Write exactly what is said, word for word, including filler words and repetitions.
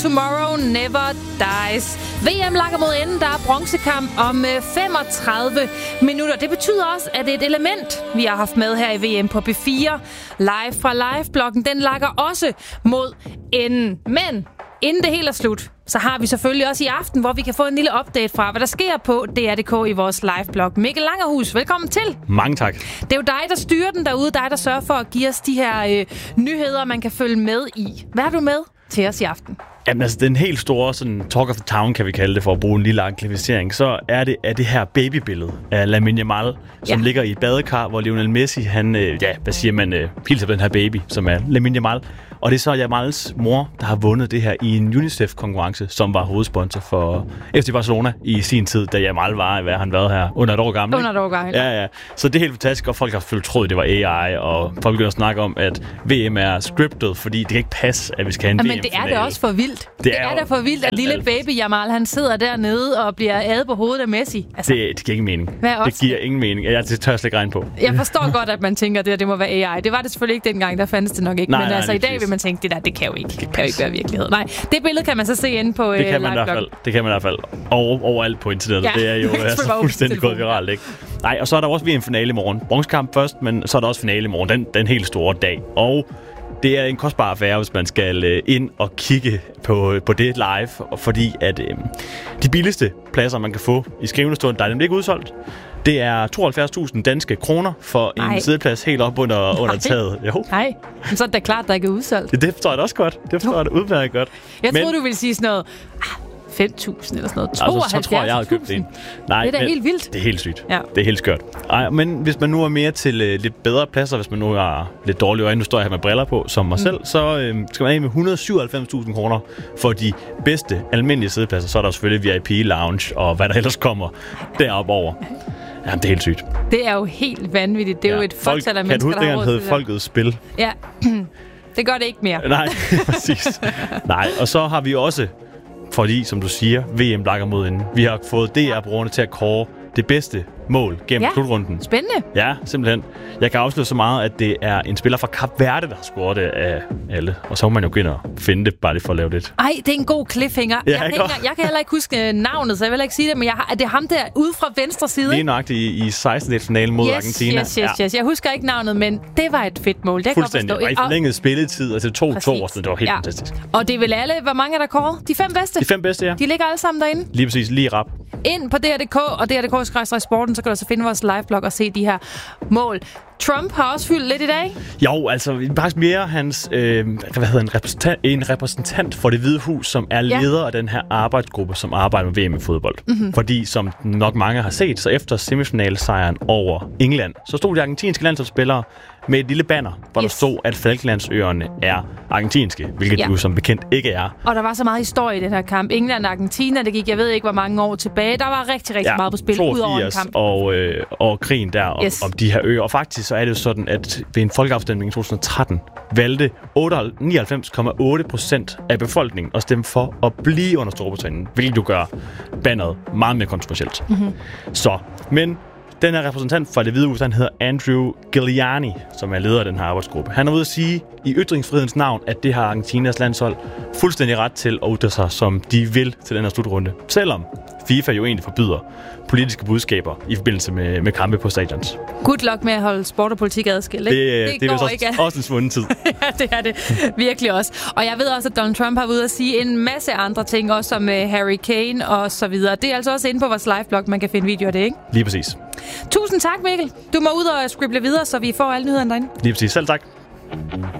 Tomorrow Never Dies. V M lakker mod enden. Der er bronzekamp om femogtredive minutter. Det betyder også, at det er et element, vi har haft med her i V M på B fire. Live fra Live-bloggen. Den lakker også mod enden. Men inden det helt er slut, så har vi selvfølgelig også i aften, hvor vi kan få en lille update fra, hvad der sker på D R punktum d k i vores live-blog. Mikkel Langerhus, velkommen til. Mange tak. Det er jo dig, der styrer den derude. Dig, der sørger for at give os de her øh, nyheder, man kan følge med i. Hvad er du med til os i aften? Jamen altså, den helt store sådan, talk of the town, kan vi kalde det, for at bruge en lille anglificering, så er det, er det her babybillede af Lamine Yamal, som ja. ligger i et badekar, hvor Lionel Messi, han, øh, ja, hvad siger man, øh, hilser på den her baby, som er Lamine Yamal. Og det er så Yamals mor, der har vundet det her i en UNICEF-konkurrence, som var hovedsponsor for F C Barcelona i sin tid, da Yamal var, hvad han været her, under et år gammel. Under et år gammel. Ja, ja. Så det er helt fantastisk, og folk har selvfølgelig troet, det var A I, og folk begynder at snakke om, at V M er scriptet, fordi det kan ikke passe, at vi skal have en ja, V men M-finale. det er det også for vildt. Det, det er, er da for vildt, at lille baby Yamal, han sidder dernede og bliver adet på hovedet af Messi. Altså, det, det giver ingen mening. Hvad det giver ingen mening. Jeg det tør jeg slet ikke regne på. Jeg forstår godt, at man tænker, at det, det må være A I. Det var det selvfølgelig ikke dengang, der fandtes det nok ikke. Nej, men nej, altså i dag præcis. vil man tænke, det der, det kan jo ikke, det kan jo ikke være virkelighed. Nej, det billede kan man så se inde på det kan man uh, i hvert fald. Det kan man i hvert fald. Over, overalt på internettet. Ja. Det er jo altså, fuldstændig gået viralt, ikke? Nej, og så er der også V M-finale i morgen. Bronzekamp først, men så er der også finale i morgen. Den, den helt store dag. Og det er en kostbar affære, hvis man skal ind og kigge på, på det live, fordi at øh, de billigste pladser, man kan få i skrivende stund, der er nemlig ikke udsolgt. Det er tooghalvfjerds tusind danske kroner for Nej. en sædeplads helt op under, under taget. Jo. Nej, men så er det da klart, der ikke er udsolgt. Det, det forstår jeg da også godt. Det forstår jeg da udmærket godt. Jeg men, troede, du ville sige sådan noget fem tusind eller sådan noget. tooghalvfjerds tusind. Altså, så tror jeg, jeg havde købt en. Nej, det er da helt vildt. Det er helt sygt. Ja. Det er helt skørt. Ej, men hvis man nu er mere til uh, lidt bedre pladser, hvis man nu har lidt dårlige øjne, nu står jeg her med briller på, som mig mm. selv, så øh, skal man af med et hundrede og syvoghalvfems tusind kroner for de bedste almindelige sædepladser. Så er der selvfølgelig V I P lounge og hvad der ellers kommer deroppe over. Ja, det er helt sygt. Det er jo helt vanvittigt. Det er ja. jo et folksal af mennesker, der har råd til det. Kan du huske, dengang hed Folkets Spil? Ja, det gør det ikke mere. Nej, præcis. Nej, og så har vi også, fordi som du siger, V M lakker mod enden. Vi har fået D R-brugerne til at kåre det bedste mål gennem ja, slutrunden. Spændende. Ja, simpelthen. Jeg kan afsløre så meget, at det er en spiller fra Kap Verde, der har scoret det af alle. Og så må man jo gå ind og finde det, bare lige for at lave det. Ej, det er en god cliffhanger. Ja, jeg, kan ikke, jeg kan heller ikke huske navnet, så jeg vil heller ikke sige det, men jeg har, det er ham der ude fra venstre side. Lige nøjagtigt i, i sekstende-finalen mod yes, Argentina. Yes, yes, yes, yes. Jeg husker ikke navnet, men det var et fedt mål. Det fuldstændig. Og i forlænget spilletid, altså to to år, det var helt ja. fantastisk. Og det er vel alle, hvor mange er der kåret? De fem bedste? De fem bedste, ja. De ligger alle sammen derinde? Lige præcis, lige rap. Ind på D R punktum d k og D R punktum d k sporten, så kan du så finde vores liveblog og se de her mål. Trump har også fyldt lidt i dag. Jo, altså faktisk mere hans øh, hvad hedder en repræsentant, en repræsentant for Det Hvide Hus, som er leder ja. af den her arbejdsgruppe, som arbejder med V M i fodbold. Mm-hmm. Fordi som nok mange har set, så efter semifinalsejren over England, så stod de argentinske landsholdsspillere med et lille banner, hvor yes. der stod, at Falklandsøerne er argentinske, hvilket ja. jo som bekendt ikke er. Og der var så meget historie i den her kamp. England og Argentina, det gik, jeg ved ikke, hvor mange år tilbage. Der var rigtig, rigtig ja, meget på spil ud over en kamp. Og, øh, og krigen der yes. om, om de her øer. Og faktisk så er det jo sådan, at ved en folkeafstemning i to tusind og tretten valgte nioghalvfems komma otte procent af befolkningen at stemme for at blive under Storbritannien, hvilket jo gør banneret meget mere kontroversielt. Mm-hmm. Så, men den her repræsentant fra Det Hvide Hus, han hedder Andrew Giuliani, som er leder af den her arbejdsgruppe. Han er ude at sige i ytringsfrihedens navn, at det har Argentinas landshold fuldstændig ret til at udtrykke sig, som de vil til den her slutrunde. Selvom FIFA jo egentlig forbyder politiske budskaber i forbindelse med, med kampe på stadions. Good luck med at holde sport og politik adskilt, ikke? Det, det, det er også, ikke. også en svunden tid. Ja, det er det virkelig også. Og jeg ved også, at Donald Trump har været ude at sige en masse andre ting, også om uh, Harry Kane og så videre. Det er altså også inde på vores liveblog, man kan finde videoer af det, ikke? Lige præcis. Tusind tak, Mikkel. Du må ud og scribble videre, så vi får alle nyhederne derinde. Lige præcis. Selv tak.